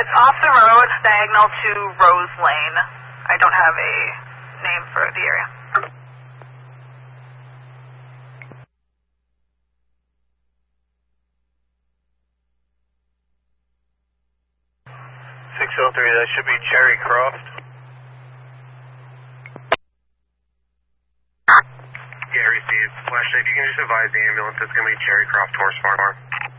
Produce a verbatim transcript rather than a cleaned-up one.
It's off the road, diagonal to Rose Lane. I don't have a name for the area. six oh three, that should be Cherry Croft. Yeah, received. Flashlight, if you can just advise the ambulance, it's going to be Cherry Croft Horse Farm.